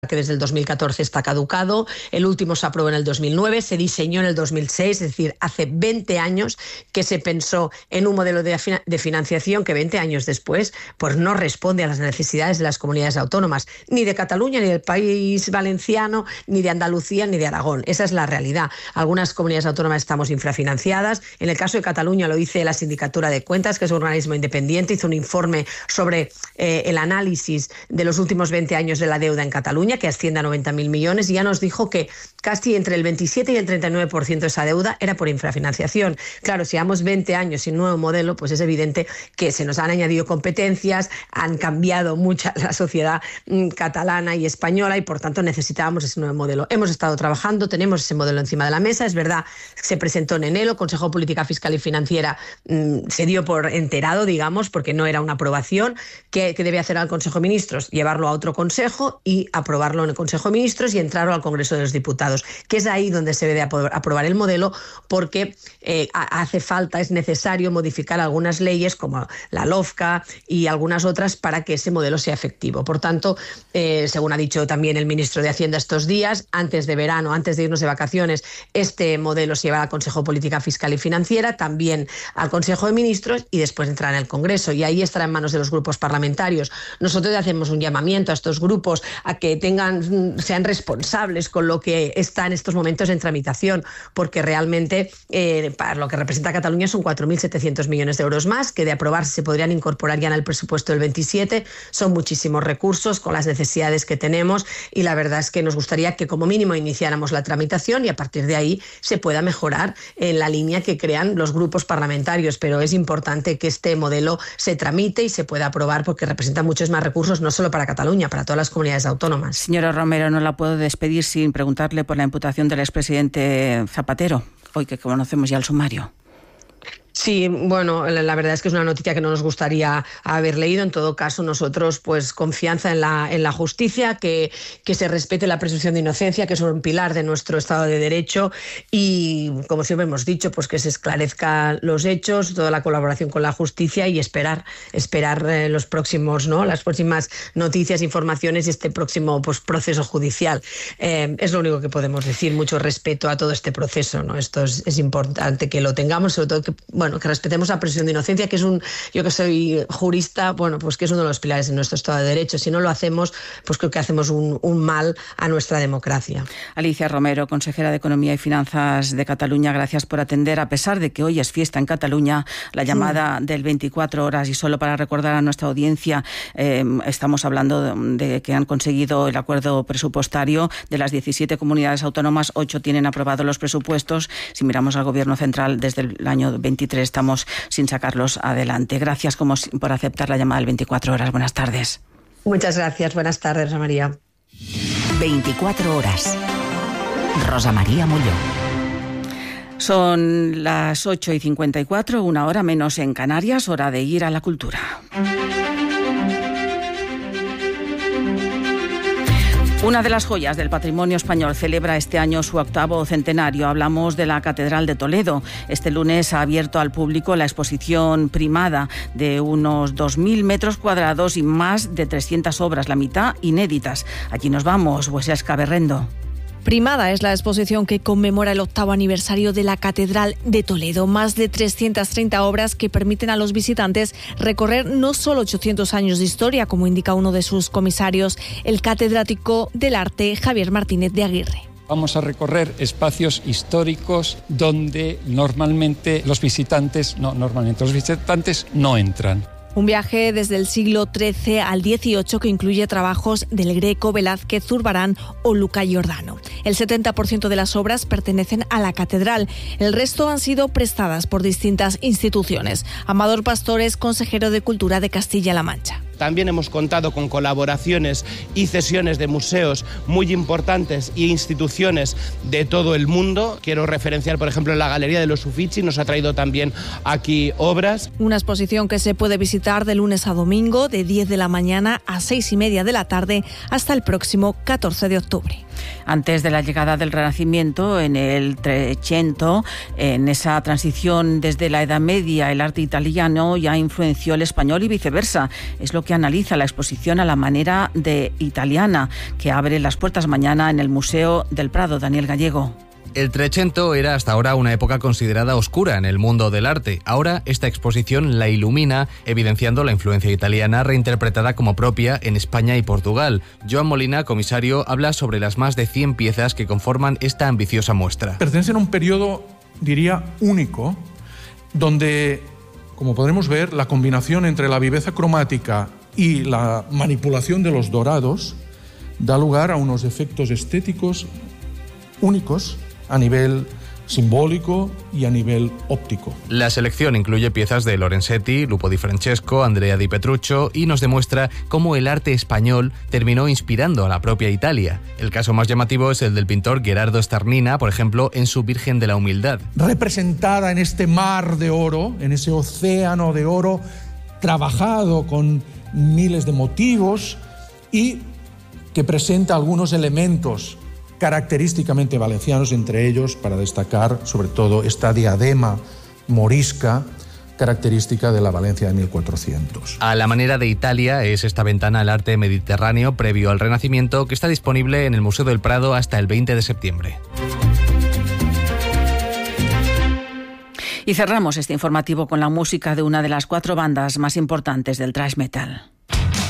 que desde el 2014 está caducado, el último se aprobó en el 2009, se diseñó en el 2006, es decir, hace 20 años que se pensó en un modelo de financiación que 20 años después pues no responde a las necesidades de las comunidades autónomas, ni de Cataluña, ni del País Valenciano, ni de Andalucía, ni de Aragón. Esa es la realidad. Algunas comunidades autónomas estamos infrafinanciadas. En el caso de Cataluña lo dice la Sindicatura de Cuentas, que es un organismo independiente, hizo un informe sobre el análisis de los últimos 20 años de la deuda en Cataluña, que asciende a 90.000 millones, y ya nos dijo que casi entre el 27 y el 39% de esa deuda era por infrafinanciación. Claro, si llevamos 20 años sin nuevo modelo, pues es evidente que se nos han añadido competencias, han cambiado mucho la sociedad catalana y española y por tanto necesitábamos ese nuevo modelo. Hemos estado trabajando, tenemos ese modelo encima de la mesa. Es verdad, se presentó en enero, el Consejo de Política Fiscal y Financiera se dio por enterado, digamos, porque no era una aprobación. ¿Qué debe hacer al Consejo de Ministros? Llevarlo a otro consejo y aprobarlo en el Consejo de Ministros y entrarlo al Congreso de los Diputados, que es ahí donde se debe aprobar el modelo, porque hace falta, es necesario modificar algunas leyes como la LOFCA y algunas otras para que ese modelo sea efectivo. Por tanto, según ha dicho también el ministro de Hacienda estos días, antes de verano, antes de irnos de vacaciones, este modelo se llevará al Consejo de Política Fiscal y Financiera, también al Consejo de Ministros y después entrará en el Congreso, y ahí estará en manos de los grupos parlamentarios. Nosotros hacemos un llamamiento a estos grupos a que sean responsables con lo que está en estos momentos en tramitación, porque realmente para lo que representa Cataluña son 4.700 millones de euros más, que de aprobarse se podrían incorporar ya en el presupuesto del 27. Son muchísimos recursos con las necesidades que tenemos, y la verdad es que nos gustaría que como mínimo iniciáramos la tramitación y a partir de ahí se pueda mejorar en la línea que crean los grupos parlamentarios, pero es importante que este modelo se tramite y se pueda aprobar porque representa muchos más recursos, no solo para Cataluña, para todas las comunidades autónomas. Señora Romero, no la puedo despedir sin preguntarle por la imputación del expresidente Zapatero, hoy que conocemos ya el sumario. Sí, bueno, la verdad es que es una noticia que no nos gustaría haber leído. En todo caso, nosotros, pues, confianza en la justicia, que se respete la presunción de inocencia, que es un pilar de nuestro Estado de Derecho, y, como siempre hemos dicho, pues que se esclarezcan los hechos, toda la colaboración con la justicia y esperar los próximos, ¿no? Las próximas noticias, informaciones y este próximo proceso judicial. Es lo único que podemos decir. Mucho respeto a todo este proceso, ¿no? Esto es importante que lo tengamos, sobre todo que respetemos la presunción de inocencia, que es yo que soy jurista, pues que es uno de los pilares de nuestro Estado de Derecho. Si no lo hacemos, pues creo que hacemos un mal a nuestra democracia. Alicia Romero, consejera de Economía y Finanzas de Cataluña, gracias por atender, a pesar de que hoy es fiesta en Cataluña, la llamada del 24 horas. Y solo para recordar a nuestra audiencia, estamos hablando de que han conseguido el acuerdo presupuestario. De las 17 comunidades autónomas, 8 tienen aprobados los presupuestos. Si miramos al Gobierno central, desde el año 23 estamos sin sacarlos adelante. Gracias por aceptar la llamada del 24 horas. Buenas tardes. Muchas gracias. Buenas tardes, Rosa María. 24 horas. Rosa María Molló. Son las 8:54, una hora menos en Canarias, hora de ir a la cultura. Una de las joyas del patrimonio español celebra este año su 8º centenario. Hablamos de la Catedral de Toledo. Este lunes ha abierto al público la exposición primada de unos 2.000 metros cuadrados y más de 300 obras, la mitad inéditas. Allí nos vamos, Huesca Berrendo. Primada es la exposición que conmemora el 8º aniversario de la Catedral de Toledo. Más de 330 obras que permiten a los visitantes recorrer no solo 800 años de historia, como indica uno de sus comisarios, el catedrático del arte Javier Martínez de Aguirre. Vamos a recorrer espacios históricos donde normalmente los visitantes no entran. Un viaje desde el siglo XIII al XVIII que incluye trabajos del Greco, Velázquez, Zurbarán o Luca Giordano. El 70% de las obras pertenecen a la catedral. El resto han sido prestadas por distintas instituciones. Amador Pastor es consejero de Cultura de Castilla-La Mancha. También hemos contado con colaboraciones y cesiones de museos muy importantes e instituciones de todo el mundo. Quiero referenciar, por ejemplo, la Galería de los Uffizi, nos ha traído también aquí obras. Una exposición que se puede visitar de lunes a domingo, de 10 de la mañana a 6:30 de la tarde, hasta el próximo 14 de octubre. Antes de la llegada del Renacimiento, en el Trecento, en esa transición desde la Edad Media, el arte italiano ya influenció el español y viceversa. Es lo que analiza la exposición a la manera de italiana, que abre las puertas mañana en el Museo del Prado. Daniel Gallego. El Trecento era hasta ahora una época considerada oscura en el mundo del arte. Ahora esta exposición la ilumina, evidenciando la influencia italiana reinterpretada como propia en España y Portugal. Joan Molina, comisario, habla sobre las más de 100 piezas que conforman esta ambiciosa muestra. Pertenecen a un periodo, diría, único, donde, como podremos ver, la combinación entre la viveza cromática y la manipulación de los dorados da lugar a unos efectos estéticos únicos a nivel simbólico y a nivel óptico. La selección incluye piezas de Lorenzetti, Lupo di Francesco, Andrea di Petruccio y nos demuestra cómo el arte español terminó inspirando a la propia Italia. El caso más llamativo es el del pintor Gherardo Starnina, por ejemplo, en su Virgen de la Humildad. Representada en este mar de oro, en ese océano de oro, trabajado con miles de motivos y que presenta algunos elementos característicamente valencianos, entre ellos, para destacar, sobre todo, esta diadema morisca característica de la Valencia de 1400. A la manera de Italia es esta ventana al arte mediterráneo previo al Renacimiento, que está disponible en el Museo del Prado hasta el 20 de septiembre. Y cerramos este informativo con la música de una de las 4 bandas más importantes del thrash metal.